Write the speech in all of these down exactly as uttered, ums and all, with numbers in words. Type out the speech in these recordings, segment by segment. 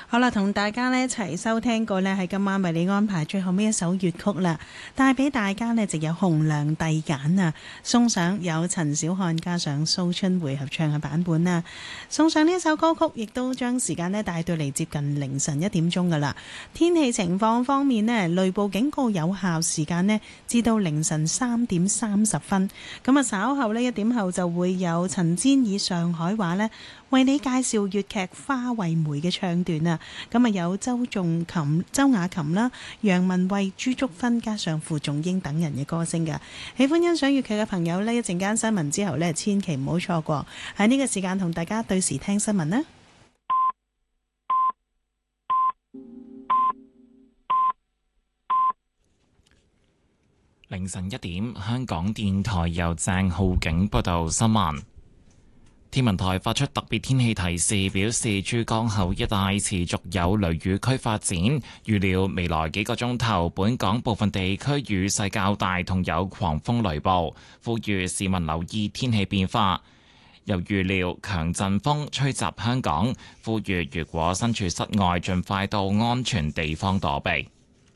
好啦，同大家呢一齊收聽過呢係今晚為你安排最後尾一首粵曲啦，帶俾大家呢就有洪亮遞簡啊，送上有陳小漢加上蘇春回合唱嘅版本啊，送上呢一首歌曲，亦都將時間呢帶到嚟接近凌晨一點鐘噶啦。天氣情況方面呢，雷暴警告有效時間呢至到凌晨三點三十分，咁啊稍後呢一點後就會有陳煎以上海話呢為你介紹粵劇《花為媒》嘅唱段啊，咁啊有周仲琴、周雅琴啦、楊文慧、朱竹芬加上傅仲英等人嘅歌聲㗎。喜歡欣賞粵劇嘅朋友呢，一陣間新聞之後呢，千祈唔好錯過。喺呢個時間同大家對時聽新聞啦。 凌晨一點，香港電台由鄭浩景報道新聞。天文台發出特別天氣提示，表示珠江口一帶持續有雷雨區發展，預料未來幾個鐘頭，本港部分地區雨勢較大，同有狂風雷暴，呼籲市民留意天氣變化。又預料強陣風吹襲香港，呼籲如果身處室外，盡快到安全地方躲避。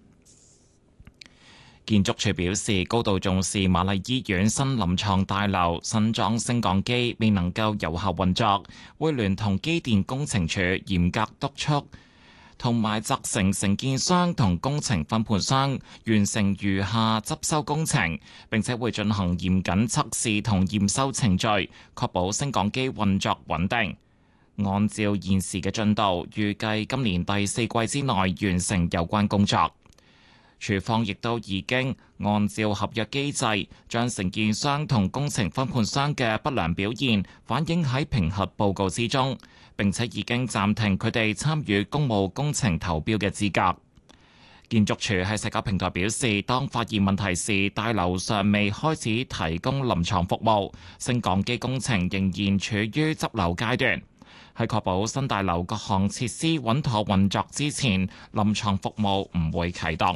建築署表示，高度重視瑪麗醫院新臨床大樓新裝升降機未能夠有效運作，會聯同機電工程署嚴格督促，同埋責成承建商同工程分判商完成餘下執修工程，並且會進行嚴謹測試同驗收程序，確保升降機運作穩定。按照現時嘅進度，預計今年第四季之內完成有關工作。署方亦都已經按照合約機制，將承建商同工程分判商嘅不良表現反映喺評核報告之中，並且已經暫停佢哋參與公務工程投標嘅資格。建築署喺社交平台表示，當發現問題時，大樓尚未開始提供臨床服務，升降機工程仍然處於執樓階段。喺確保新大樓各項設施穩妥運作之前，臨床服務唔會啟動。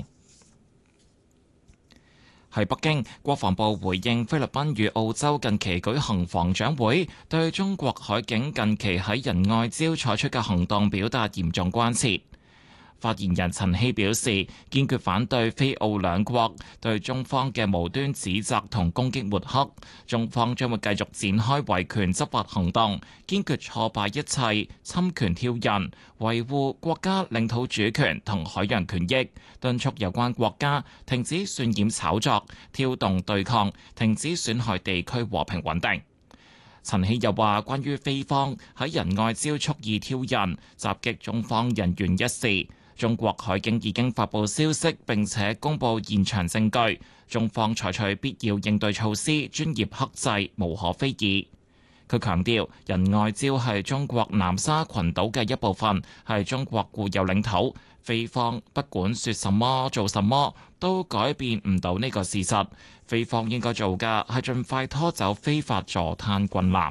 喺北京，國防部回應菲律賓與澳洲近期舉行防長會，對中國海警近期喺仁愛礁採取嘅行動表達嚴重關切。發言人陳希表示，堅決反對菲澳兩國對中方嘅無端指責同攻擊抹黑，中方將會繼續展開維權執法行動，堅決挫敗一切侵權挑釁，維護國家領土主權同海洋權益，敦促有關國家停止渲染炒作、挑動對抗，停止損害地區和平穩定。陳希又話，關於菲方喺仁愛礁蓄意挑釁、襲擊中方人員一事，中國海警已經發布消息，並且公布現場證據，中方採取必要應對措施，專業克制，無可非議。佢強調，仁愛礁係中國南沙群島嘅一部分，係中國固有領土，菲方不管說什麼做什麼，都改變唔到呢個事實。菲方應該做嘅係盡快拖走非法坐灘軍艦。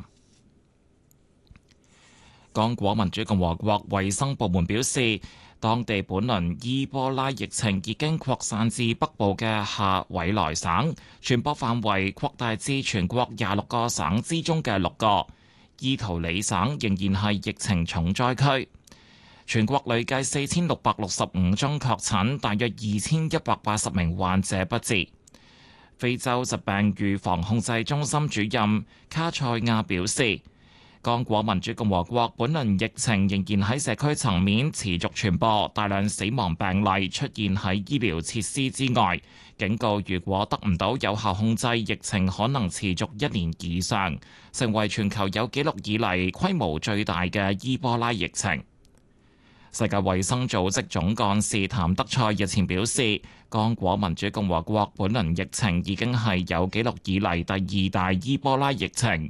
剛果民主共和國衛生部門表示，當地本輪伊波拉疫情已經擴散至北部嘅夏委萊省，傳播範圍擴大至全國廿六個省之中嘅六個。伊圖里省仍然係疫情重災區，全國累計四千六百六十五宗確診，大約二千一百八十名患者不治。非洲疾病預防控制中心主任卡塞亞表示，剛果民主共和國本輪疫情仍然喺社區層面持續傳播，大量死亡病例出現喺醫療設施之外，警告如果得唔到有效控制，疫情可能持續一年以上，成為全球有紀錄以嚟規模最大嘅伊波拉疫情。世界衛生組織總幹事譚德塞日前表示，剛果民主共和國本輪疫情已經係有紀錄以嚟第二大伊波拉疫情，